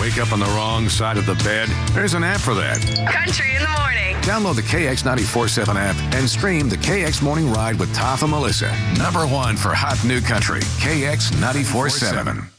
Wake up on the wrong side of the bed? There's an app for that. Country in the morning. Download the KX94.7 app and stream the KX Morning Ride with Toth and Melissa. #1 for hot new country. KX94.7.